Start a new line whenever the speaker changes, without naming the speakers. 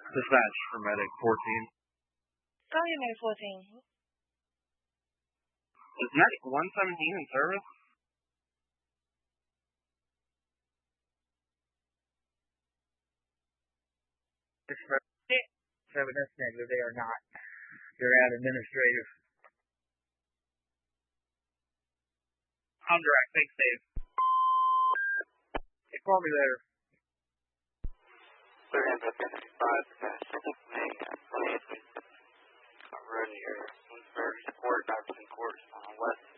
Dispatch for Medic 14.
Copy, Medic 14.
Is Medic 117 in service?
That's negative. They are not. They're at administrative.
I'm direct. Thanks, Dave.
Hey, call me later.
355, I'll run your Winsburg Court, Dodson Court, west